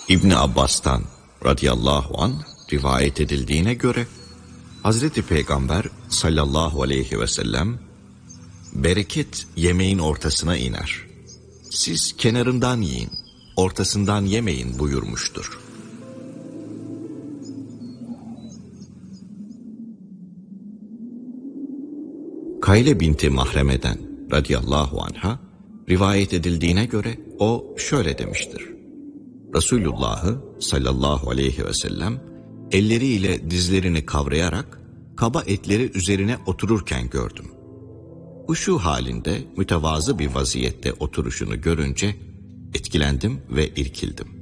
İbni Abbas'tan radıyallahu anh rivayet edildiğine göre Hazreti Peygamber sallallahu aleyhi ve sellem bereket yemeğin ortasına iner. Siz kenarından yiyin, ortasından yemeyin buyurmuştur. Kayle binti Mahreme'den radıyallahu anha rivayet edildiğine göre o şöyle demiştir. Resulullah'ı sallallahu aleyhi ve sellem elleriyle dizlerini kavrayarak kaba etleri üzerine otururken gördüm. Huşu halinde mütevazı bir vaziyette oturuşunu görünce etkilendim ve irkildim.